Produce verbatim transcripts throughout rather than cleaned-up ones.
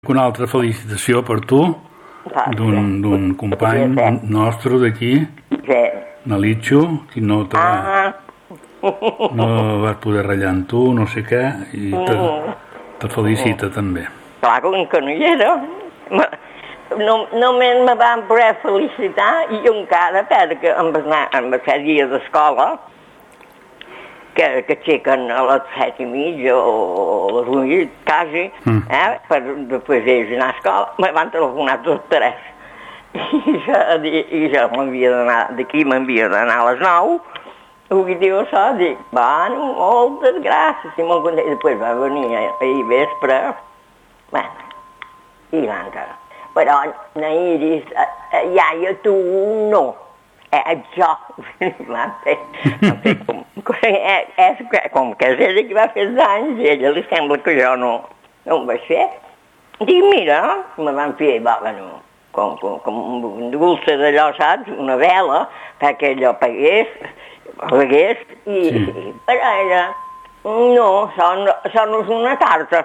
Una altra felicitació per tu, d'un company nostre d'aquí, Nalitxo, qui no no vas poder ratllar amb tu, no sé què, i te felicita també. Clar, com que no hi era, només me van poder felicitar i jo encara, perquè em va fer dia d'escola, que aixequen a les set i mitja o a les vuit, quasi, per després d'ells anar a escola, me van telefonar tots tres. I jo m'havia d'anar, d'aquí m'havia d'anar a les nou, i diu això, dic, bueno, moltes gràcies, i molt content. I després va venir ahir vespre, bueno, i l'encara. Però, na Iris, iaia, tu no. Eh, jo, com que és ella que va fer els anys, i ella li sembla que jo no, no ho vaig fer. Dic, mira, me van fer, bueno, com, com, com un dulce d'allò, saps? Una vela, perquè allò pagués, pagués, i, sí. i per ella, no, això no és una tarta.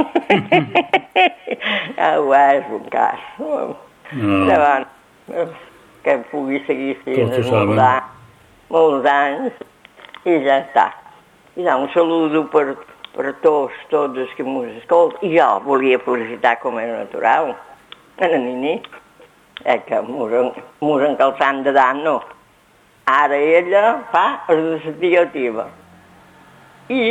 Ah, és un cas. No. Davant. Que pugui seguir sent molts, molts anys, i ja està. I ja, un saludo per, per tots, tots els que m'ho escolten. I jo volia felicitar com era natural, a la Nini, eh, que m'ho encalçant d'edat, no. Ara ella fa els de la diativa. I,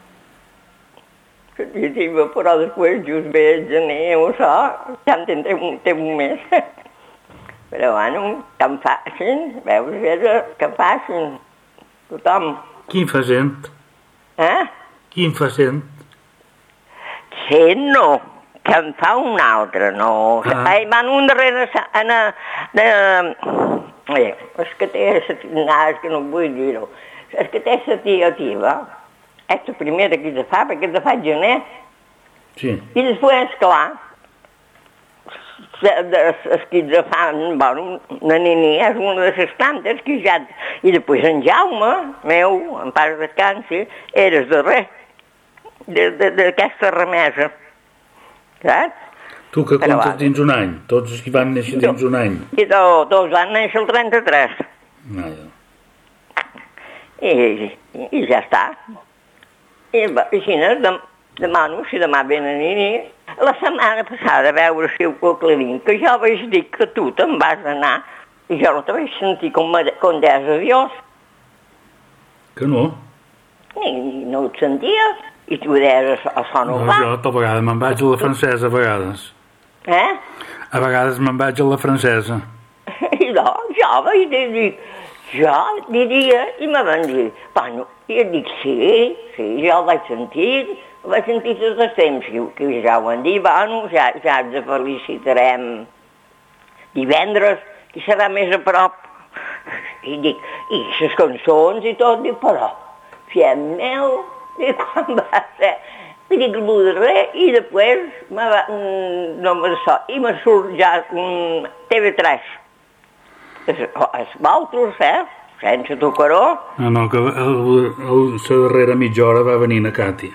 la diativa, però després, just ve el gener o això, ja en té un mes. Però, bueno, que em facin, veus, que em facin, tothom. Quin fa sent? Eh? Quin fa sent? Sent no, que em fa un altre, no. Ah. Ai, van un darrere, ana, de... Eh, és que té, no, és que no vull dir-ho, és que té la tiativa, és la primera que se fa, perquè se fa gener. Sí. I després, clar, els que se fan, bueno, la Nini és una de les tantes que ja... I després en Jaume, meu, en pas descansi, eres darrer d'aquesta remesa, saps? Tu que comptes Però, dins un any, tots els que van néixer dins un any. I tots, tots van néixer el trenta-tres. Ah, ja. I, i ja està. I així, dem, demano, si demà ve la Nini, la setmana passada, a veure si ho aclarim, que jo vaig dir que tu te'n vas anar i jo no te vaig sentir com, com deies adiós. Que no? I no et senties, i tu deies això no va. Jo, a vegades me'n vaig a la francesa, a vegades. Eh? A vegades me'n vaig a la francesa. I doncs, jo vaig dir, jo diria, i me van dir, bueno, i jo dic, sí, sí, jo el vaig sentir, vaig sentir tots els temps, que ja ho han dit, bueno, ja, ja ens felicitarem divendres, que serà més a prop. I dic, i les cançons i tot, dic, però, fiat meu, dic, quan va ser? I dic, el darrer, i després, me va, no me so, i me surt ja mm, T V tres. Els Valtros, eh? Sense tocaró. No, no, que la darrera mitja hora va venir na Càtia.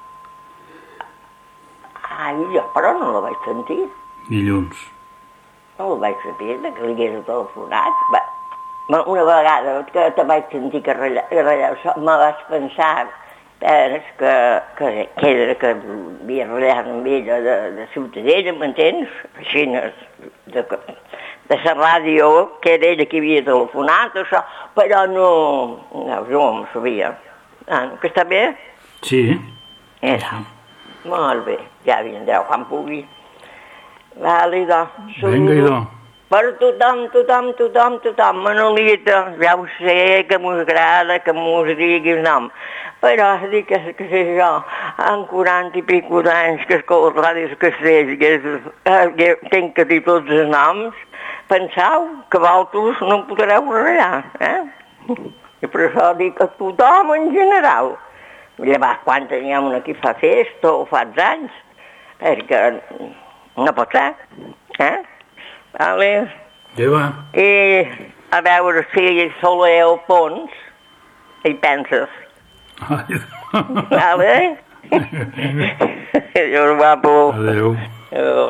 Ai, jo, però no la vaig sentir. Dilluns. No la vaig sentir, que li hagués telefonat. Va, una vegada que te vaig sentir que ratllava, me vaig pensar que, que, que era que havia ratllat amb ella de, de Ciutadella, m'entens? Així, de, de la ràdio, que era ella que havia telefonat, això, però no, no, no em sabia. Ah, que està bé? Sí. Era. Molt bé, ja vindreu quan pugui. Vale, doncs. Vinga, idò. Per tothom, tothom, tothom, tothom, Manolita, ja ho sé, que m'ho agrada, que m'ho diguis nom, però dic que, que sé jo, en quaranta i pico d'anys que escolto Ràdio Castells, que, que tinc que dir tots els noms, penseu que vosaltres no em podreu ratllar, eh? I per això dic que tothom en general. Llavors, quan teníem una que fa festa o fa anys, perquè no pot ser, eh? Vale. Ja va. I a veure si Soler al Pons hi penses. Vale? Adéu, guapo. Adéu. Uh,